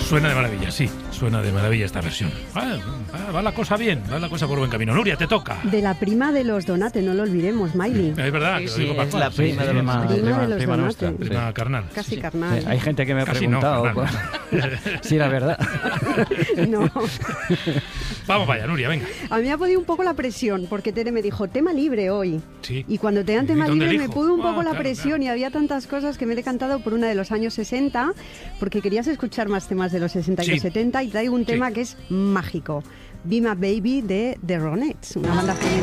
Suena de maravilla, sí. Suena de maravilla esta versión. Va la cosa bien, va la cosa por buen camino. Nuria, te toca. De la prima de los Donate, no lo olvidemos, Miley. Es verdad, que lo Sí, digo es la prima de los prima nuestra. prima carnal. Casi Sí. carnal. Hay gente que me ha Casi preguntado no, si era verdad. No. Vamos vaya, Nuria, venga. A mí me ha podido un poco la presión, porque Tere me dijo, tema libre hoy. Sí. Y cuando te dan tema ¿Dónde libre me elijo? pudo un poco la Claro, presión claro. y había tantas cosas que me he decantado por una de los años 60, porque querías escuchar más temas de los 60 y Sí. los 70 y traigo un tema que es mágico. Be My Baby de The Ronettes, una banda femenina.